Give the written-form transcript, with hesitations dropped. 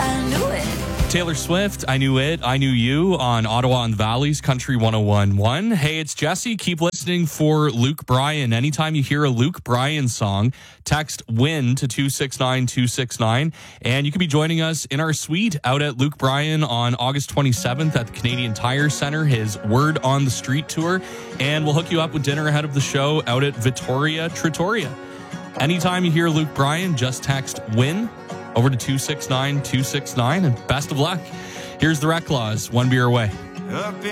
I knew it. Taylor Swift, I Knew It, I Knew You on Ottawa and Valley's Country 101.1. Hey, it's Jesse. Keep listening for Luke Bryan. Anytime you hear a Luke Bryan song, text WIN to 269-269. And you can be joining us in our suite out at Luke Bryan on August 27th at the Canadian Tire Centre, his Word on the Street tour. And we'll hook you up with dinner ahead of the show out at Vittoria Trattoria. Anytime you hear Luke Bryan, just text WIN over to 269-269, and best of luck. Here's the Rec Laws, one beer away. Up